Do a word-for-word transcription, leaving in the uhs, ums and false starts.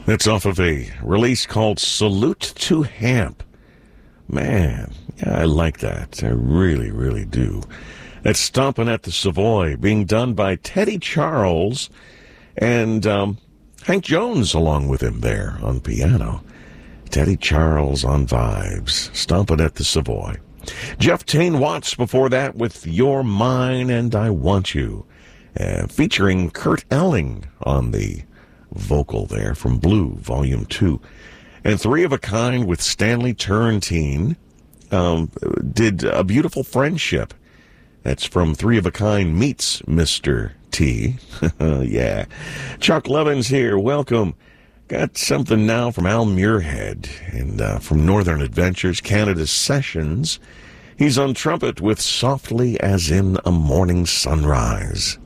That's off of a release called Salute to Hamp. Man, yeah, I like that. I really, really do. That's Stompin' at the Savoy, being done by Teddy Charles and um, Hank Jones along with him there on piano. Teddy Charles on vibes, Stompin' at the Savoy. Jeff Tain Watts before that with You're Mine and I Want You, uh, featuring Kurt Elling on the vocal there from Blue, Volume two. And Three of a Kind with Stanley Turrentine um, did A Beautiful Friendship. That's from Three of a Kind meets Mister T. Yeah. Chuck Levins here. Welcome. Got something now from Al Muirhead and uh, from Northern Adventures, Canada's Sessions. He's on trumpet with Softly as in a Morning Sunrise.